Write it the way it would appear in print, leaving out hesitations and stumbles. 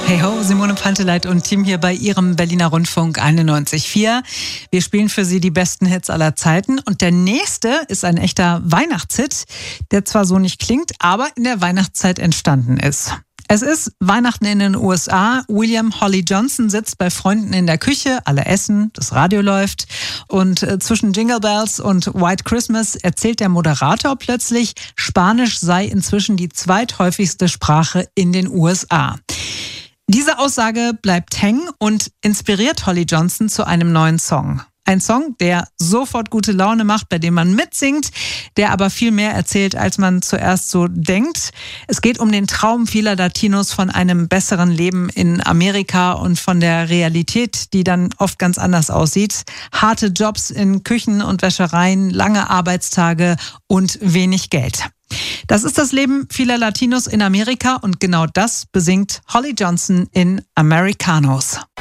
Hey ho, Simone Panteleit und Team hier bei Ihrem Berliner Rundfunk 91.4. Wir spielen für Sie die besten Hits aller Zeiten und der nächste ist ein echter Weihnachtshit, der zwar so nicht klingt, aber in der Weihnachtszeit entstanden ist. Es ist Weihnachten in den USA. William Holly Johnson sitzt bei Freunden in der Küche, alle essen, das Radio läuft und zwischen Jingle Bells und White Christmas erzählt der Moderator plötzlich, Spanisch sei inzwischen die zweithäufigste Sprache in den USA. Diese Aussage bleibt hängen und inspiriert Holly Johnson zu einem neuen Song. Ein Song, der sofort gute Laune macht, bei dem man mitsingt, der aber viel mehr erzählt, als man zuerst so denkt. Es geht um den Traum vieler Latinos von einem besseren Leben in Amerika und von der Realität, die dann oft ganz anders aussieht. Harte Jobs in Küchen und Wäschereien, lange Arbeitstage und wenig Geld. Das ist das Leben vieler Latinos in Amerika und genau das besingt Holly Johnson in Americanos.